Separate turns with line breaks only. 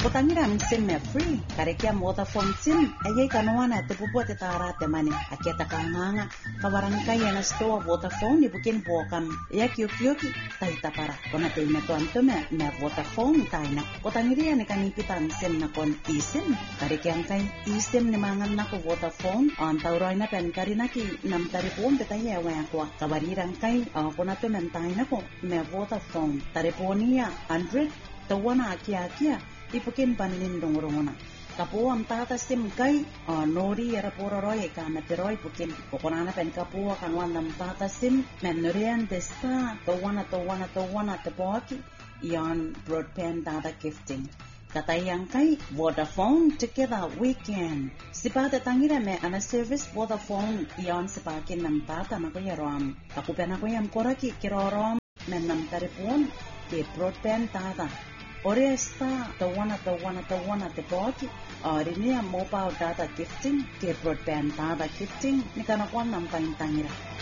Kutangiram sim me free. Karekia Vodafone sim. Ayay kanuana tupupo te tarate mani. Akiata kanganga. Kawarangkay na store Vodafone ibukin bokam. Yak yuki taita para. Kona te me tuanto me Vodafone taina. Kutangiria ni kanipitan sim na kon isim. Karekia angkay isim ni mangan na ko Vodafone. Ang tauroy na pen karina ki nam taripon te tayo ewan ko. Kawarirang kay kona te mentay na ko me Vodafone. Tariponia 100. Tawana akia. Ipukin panin dongorongona. Kapo ang tata sim kay nori era pororoy kanateroy pukin kokonana pen kapo kanwan nam tata sim menorian desta tawana te poki yon broadband data gifting. Katayang kay Vodafone together weekend. Sipata tangira me ana service Vodafone yon sipakin nam tata na ko yarom. Kapupen ako yam koraki kirorom men nam taripon ke broadband data. Ore esta tawana te poki rini mobile data gifting ke broadband data gifting ni kana kwan nam tangira.